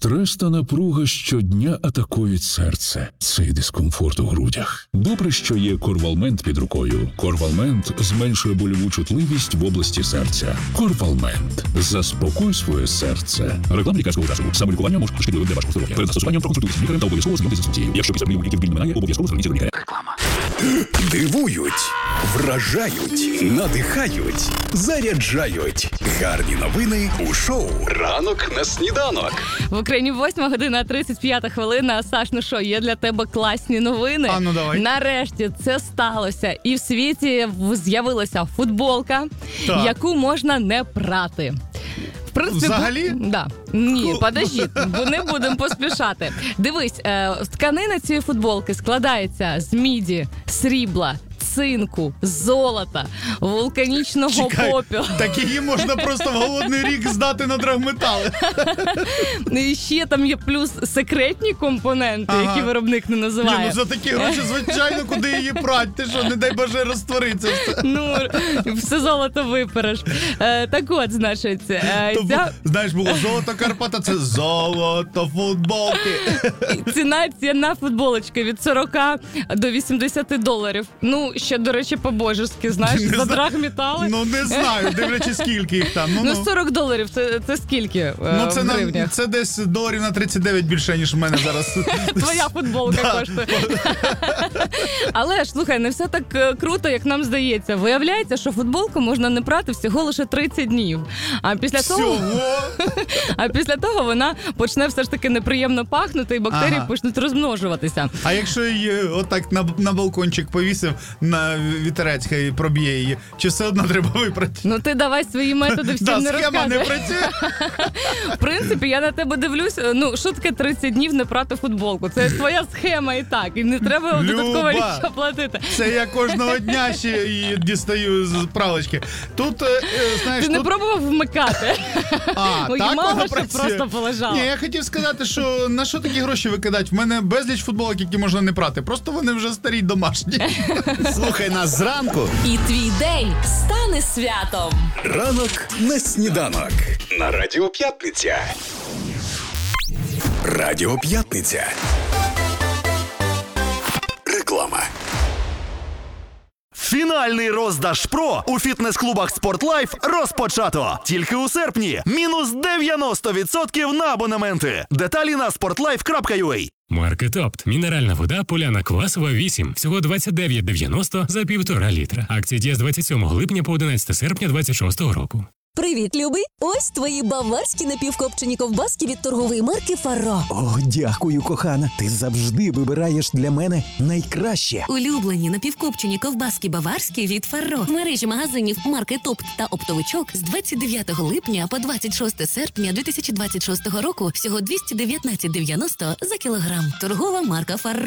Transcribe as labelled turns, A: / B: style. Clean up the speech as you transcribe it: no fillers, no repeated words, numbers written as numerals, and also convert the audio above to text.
A: Стрес та напруга щодня атакують серце. Цей дискомфорт у грудях. Добре, що є Корвалмент під рукою. Корвалмент зменшує больову чутливість в області серця. Корвалмент. Заспокой своє серце. Реклама лікарського засобу. Самолікування може бути шкідливим для вашого здоров'я. Перед застосуванням проконсультуйтесь з лікарем та обов'язково знайомтесь з інструкцією. Якщо після прийому ліків біль не минає, обов'язково зверніться до лікаря. Реклама.
B: Дивують, вражають, надихають, заряджають. Гарні новини у шоу «Ранок на сніданок».
C: В Україні 8:35. Саш, ну що, є для тебе класні новини?
D: А, ну давай.
C: Нарешті це сталося. І в світі з'явилася футболка,
D: Так.
C: яку можна не прати. В принципі,
D: Взагалі?
C: Да. Ні, подожди, бо не будемо поспішати. Дивись, тканина цієї футболки складається з міді, срібла, цинку, золота, вулканічного попелу.
D: Так її можна просто в голодний рік здати на драгметали.
C: І ще там є плюс секретні компоненти,
D: Ага.
C: які виробник не
D: Ні,
C: називає.
D: ну за такі гроші, звичайно, куди її прать? Ти що, не дай Боже, розтвориться все.
C: Ну, все золото випереш. Так от, значить,
D: Знаєш, було золото Карпата, це золото футболки.
C: ціна футболочки від 40 до $80. Ну, ще, до речі, по-божески, знаєш,
D: Не
C: за
D: зна-
C: драгметали.
D: Ну не знаю, дивлячись скільки їх там.
C: Ну, $40, це скільки
D: це,
C: в гривнях?
D: це десь доларів на 39 більше, ніж в мене зараз.
C: Твоя футболка коштує. Але ж, слухай, не все так круто, як нам здається. Виявляється, що футболку можна не прати всього лише 30 днів. А після того вона почне все ж таки неприємно пахнути, і бактерії
D: Ага.
C: почнуть розмножуватися.
D: А якщо її отак на балкончик повісив, на вітерець хай проб'є її, чи все одно треба випрати?
C: Ну ти давай свої методи всім не
D: схема не
C: розказуй.
D: працює.
C: В принципі, я на тебе дивлюсь, ну, що таке 30 днів не прати футболку? Це твоя схема і так, і не треба додатково
D: Люба,
C: нічого платити.
D: Це я кожного дня ще її дістаю з пралочки. Тут, знаєш,
C: Ти не
D: тут...
C: пробував вмикати?
D: А,
C: Ой,
D: так
C: мало,
D: воно
C: що
D: працює.
C: просто полежало.
D: Ні, я хотів сказати, що на що такі гроші викидати? В мене безліч футболок, які можна не прати. Просто вони вже старі й домашні.
B: Слухай нас зранку.
E: І твій день стане святом.
B: «Ранок на сніданок» на Радіо П'ятниця. Радіо П'ятниця. Реклама.
F: Фінальний роздаж ПРО у фітнес-клубах «Спортлайф» розпочато. Тільки у серпні. Мінус 90% на абонементи. Деталі на sportlife.ua.
G: Маркет Опт. Мінеральна вода Поляна Квасова 8. Всього 29,90 за 1,5 літра. Акція діє з 27 липня по 11 серпня 26 року.
E: Привіт, любий! Ось твої баварські напівкопчені ковбаски від торгової марки «Фарро».
H: О, дякую, кохана. Ти завжди вибираєш для мене найкраще.
I: Улюблені напівкопчені ковбаски баварські від «Фарро» в мережі магазинів «Маркет Опт» та «Оптовичок» з 29 липня по 26 серпня 2026 року всього $219,90 за кілограм. Торгова марка «Фарро».